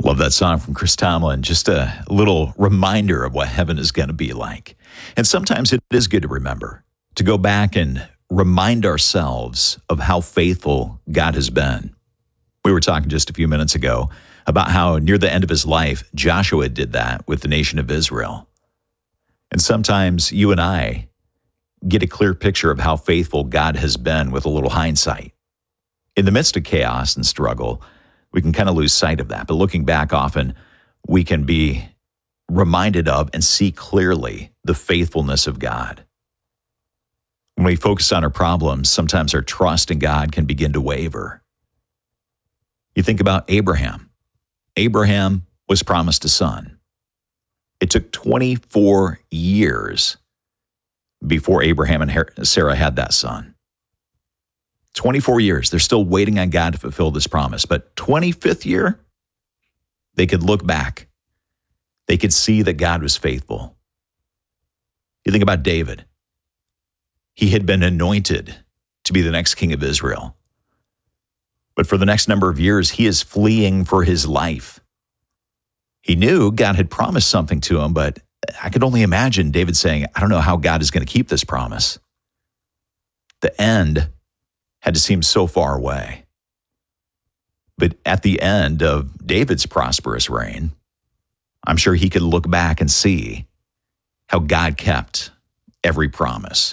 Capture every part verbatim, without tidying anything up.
Love that song from Chris Tomlin. Just a little reminder of what heaven is going to be like. And sometimes it is good to remember, to go back and remind ourselves of how faithful God has been. We were talking just a few minutes ago about how near the end of his life, Joshua did that with the nation of Israel. And sometimes you and I get a clear picture of how faithful God has been with a little hindsight. In the midst of chaos and struggle, we can kind of lose sight of that. But looking back often, we can be reminded of and see clearly the faithfulness of God. When we focus on our problems, sometimes our trust in God can begin to waver. You think about Abraham. Abraham was promised a son. It took twenty-four years before Abraham and Sarah had that son. twenty-four years. They're still waiting on God to fulfill this promise. But twenty-fifth year, they could look back. They could see that God was faithful. You think about David. He had been anointed to be the next king of Israel. But for the next number of years, he is fleeing for his life. He knew God had promised something to him, but I could only imagine David saying, I don't know how God is going to keep this promise. The end had to seem so far away. But at the end of David's prosperous reign, I'm sure he could look back and see how God kept every promise.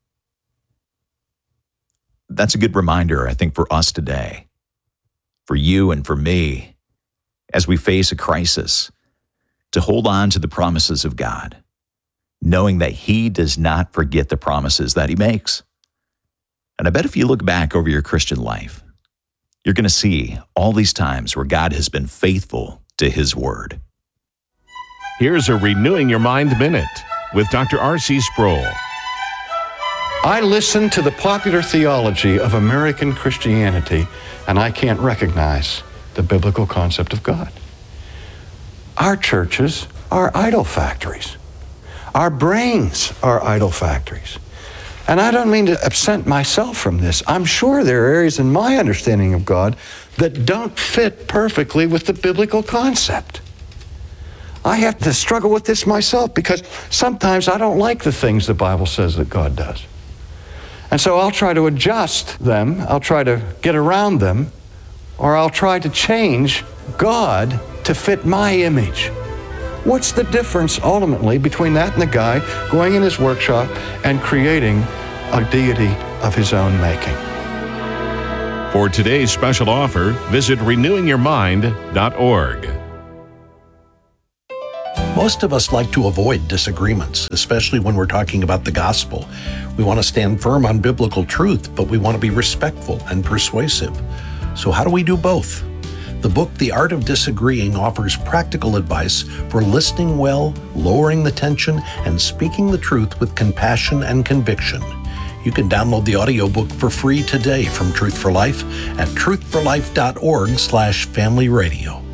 That's a good reminder, I think, for us today, for you and for me, as we face a crisis, to hold on to the promises of God, knowing that he does not forget the promises that he makes. And I bet if you look back over your Christian life, you're going to see all these times where God has been faithful to his word. Here's a Renewing Your Mind Minute with Doctor R C Sproul. I listen to the popular theology of American Christianity, and I can't recognize the biblical concept of God. Our churches are idol factories. Our brains are idol factories. And I don't mean to absent myself from this. I'm sure there are areas in my understanding of God that don't fit perfectly with the biblical concept. I have to struggle with this myself because sometimes I don't like the things the Bible says that God does. And so I'll try to adjust them, I'll try to get around them, or I'll try to change God to fit my image. What's the difference ultimately between that and the guy going in his workshop and creating a deity of his own making? For today's special offer, visit renewing your mind dot org. Most of us like to avoid disagreements, especially when we're talking about the gospel. We want to stand firm on biblical truth, but we want to be respectful and persuasive. So how do we do both? The book, The Art of Disagreeing, offers practical advice for listening well, lowering the tension, and speaking the truth with compassion and conviction. You can download the audiobook for free today from Truth for Life at truth for life dot org slash family radio.